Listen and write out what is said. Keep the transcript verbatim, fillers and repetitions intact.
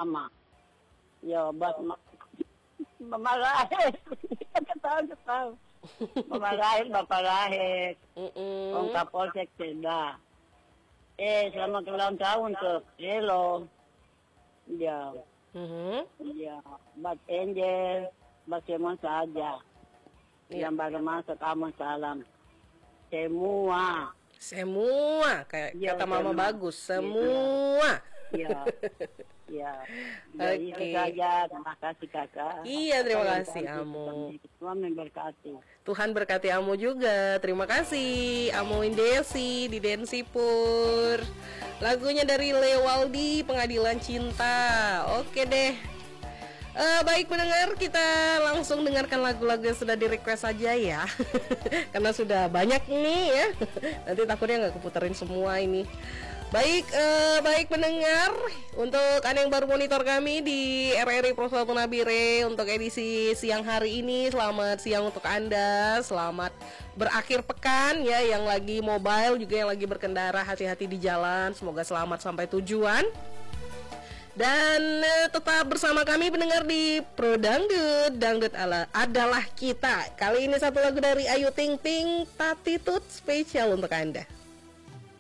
mama. Ya, buat ma- mama lahir. Ketawa-ketawa. Mama lahir, bapak lahir. Mm-mm. Om Kapolsek Seda. Eh, selamat ulang tahun ke Hello. Ya, Mhm. ya. Buat Angel, buat semua saja. Yang baru masuk, kamu salam. Semua. Semua kayak Iya, kata Mama semua. bagus, semua. Ya, ya. Ya, itu Oke. saja. Terima kasih kakak. Iya, terima Kakak yang kasih, cantik, Amo. Tuhan memberkati. Tuhan berkati Amo juga. Terima kasih Amo Indesi di Densipur. Lagunya dari Lewaldi, Pengadilan Cinta. Oke deh. Eh, baik pendengar, kita langsung dengarkan lagu-lagu yang sudah di request saja ya. Karena sudah banyak nih ya. Nanti takutnya nggak keputerin semua ini. Baik, eh, baik pendengar, untuk Anda yang baru monitor kami di R R I Proswatu Nabire untuk edisi siang hari ini, selamat siang untuk Anda, selamat berakhir pekan ya, yang lagi mobile juga yang lagi berkendara, hati-hati di jalan, semoga selamat sampai tujuan. Dan eh, tetap bersama kami pendengar di Pro Dangdut, Dangdut ala adalah kita. Kali ini satu lagu dari Ayu Ting Ting, Tatitut, spesial untuk Anda.